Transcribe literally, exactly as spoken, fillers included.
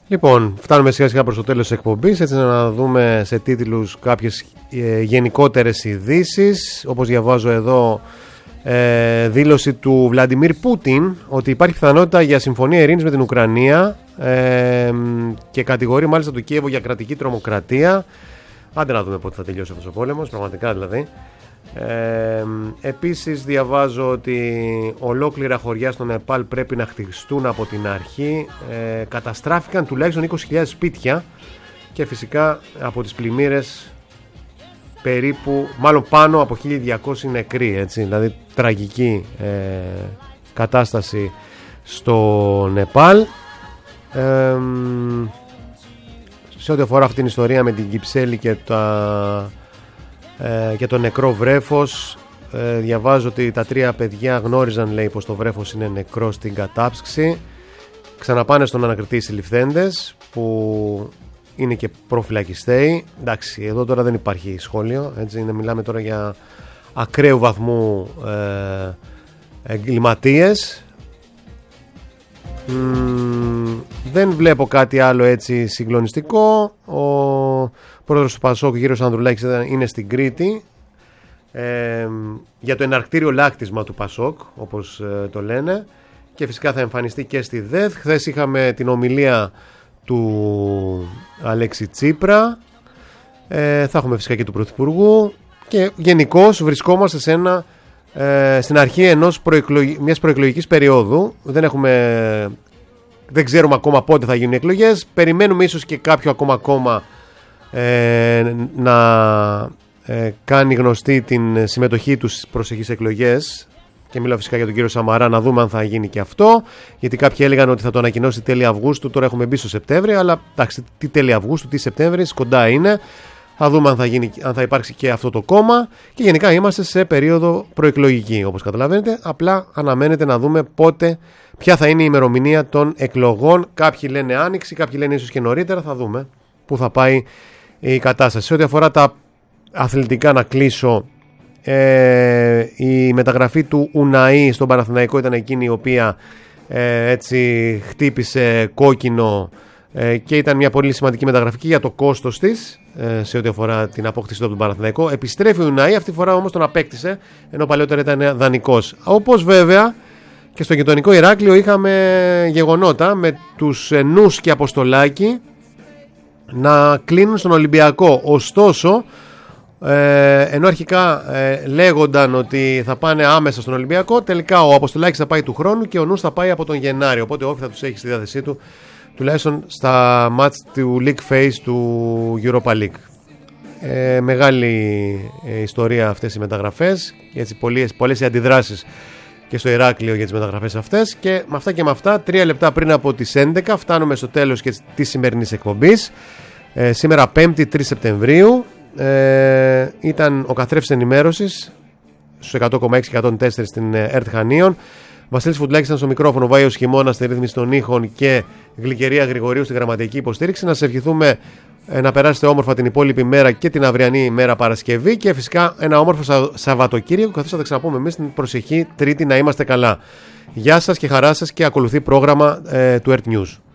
Λοιπόν, φτάνουμε σιγά σιγά προς το τέλος της εκπομπής, έτσι να δούμε σε τίτλους κάποιες ε, γενικότερες ειδήσεις. Όπως διαβάζω εδώ, ε, δήλωση του Βλαντιμίρ Πούτιν ότι υπάρχει πιθανότητα για συμφωνία ειρήνης με την Ουκρανία ε, και κατηγορεί μάλιστα το Κίεβο για κρατική τρομοκρατία. Άντε να δούμε πότε θα τελειώσει αυτός ο πόλεμος, πραγματικά δηλαδή. Ε, επίσης διαβάζω ότι ολόκληρα χωριά στο Νεπάλ πρέπει να χτιστούν από την αρχή. ε, Καταστράφηκαν τουλάχιστον είκοσι χιλιάδες σπίτια και φυσικά από τις πλημμύρες περίπου, μάλλον πάνω από χίλια διακόσιοι νεκροί, έτσι, δηλαδή τραγική ε, κατάσταση στο Νεπάλ. ε, Σε ό,τι αφορά αυτήν την ιστορία με την Κυψέλη και τα και το νεκρό βρέφος, ε, διαβάζω ότι τα τρία παιδιά γνώριζαν, λέει, πως το βρέφος είναι νεκρό στην κατάψυξη. Ξαναπάνε στον ανακριτή οι συλληφθέντες που είναι και προφυλακιστέοι. Εντάξει, εδώ τώρα δεν υπάρχει σχόλιο, έτσι, είναι, μιλάμε τώρα για ακραίου βαθμού ε, εγκληματίες. Mm, δεν βλέπω κάτι άλλο έτσι συγκλονιστικό. Ο πρόεδρος του Πασόκ, Γύρος Ανδρουλάκης, είναι στην Κρήτη ε, για το εναρκτήριο λάκτισμα του Πασόκ, όπως ε, το λένε, και φυσικά θα εμφανιστεί και στη ΔΕΘ. Χθες είχαμε την ομιλία του Αλέξη Τσίπρα, ε, θα έχουμε φυσικά και του Πρωθυπουργού και γενικώς βρισκόμαστε σε ένα Ε, στην αρχή ενός προεκλογ... μιας προεκλογικής περίοδου. Δεν έχουμε, δεν ξέρουμε ακόμα πότε θα γίνουν οι εκλογές. Περιμένουμε ίσως και κάποιο ακόμα κόμμα ε, να ε, κάνει γνωστή την συμμετοχή του στις προσεχείς εκλογές. Και μιλάω φυσικά για τον κύριο Σαμαρά, να δούμε αν θα γίνει και αυτό. Γιατί κάποιοι έλεγαν ότι θα το ανακοινώσει τέλη Αυγούστου. Τώρα έχουμε μπει στο Σεπτέμβρη. Αλλά εντάξει, τι τέλη Αυγούστου, τι Σεπτέμβρη, κοντά είναι. Θα δούμε αν θα, γίνει, αν θα υπάρξει και αυτό το κόμμα. Και γενικά είμαστε σε περίοδο προεκλογική, όπως καταλαβαίνετε. Απλά αναμένεται να δούμε πότε, ποια θα είναι η ημερομηνία των εκλογών. Κάποιοι λένε άνοιξη, κάποιοι λένε ίσως και νωρίτερα. Θα δούμε πού θα πάει η κατάσταση. Σε ό,τι αφορά τα αθλητικά, να κλείσω. Ε, η μεταγραφή του Ουναή στον Παναθηναϊκό ήταν εκείνη η οποία ε, έτσι χτύπησε κόκκινο ε, και ήταν μια πολύ σημαντική μεταγραφή για το κόστος της ε, σε ό,τι αφορά την απόκτηση του από τον Παναθηναϊκό. Επιστρέφει ο Ουναή, αυτή τη φορά όμως τον απέκτησε, ενώ παλαιότερα ήταν δανεικός. Όπως βέβαια και στο γειτονικό Ηράκλειο είχαμε γεγονότα με τους Νους και Αποστολάκη να κλείνουν στον Ολυμπιακό. Ωστόσο, Ε, ενώ αρχικά ε, λέγονταν ότι θα πάνε άμεσα στον Ολυμπιακό, τελικά ο Αποστολάκης θα πάει του χρόνου και ο Νους θα πάει από τον Γενάριο. Οπότε ο Όφη θα τους έχει στη διάθεσή του, τουλάχιστον στα μάτς του League Phase του Europa League. Ε, μεγάλη ε, ιστορία αυτές οι μεταγραφές, έτσι, πολλές, πολλές οι αντιδράσεις και στο Ηράκλειο για τις μεταγραφές αυτές. Και με αυτά και με αυτά, τρία λεπτά πριν από τις έντεκα, φτάνουμε στο τέλος και της σημερινής εκπομπής. Ε, σήμερα Πέμπτη, τρεις Σεπτεμβρίου. Ε, ήταν ο καθρέφτης ενημέρωσης στους εκατό κόμμα έξι και εκατόν τέσσερα στην ΕΡΤ Χανίων. Βασίλης Φουντλάκης ήταν στο μικρόφωνο, Βάιος Χειμώνα στη ρύθμιση των ήχων και Γλυκερία Γρηγορίου στη γραμματική υποστήριξη. Να σας ευχηθούμε ε, να περάσετε όμορφα την υπόλοιπη μέρα και την αυριανή ημέρα Παρασκευή και φυσικά ένα όμορφο Σα... Σαββατοκύριακο, καθώς θα τα ξαναπούμε εμείς την προσεχή Τρίτη. Να είμαστε καλά. Γεια σας και χαρά σας, και ακολουθεί πρόγραμμα ε, του ΕΡΤ News.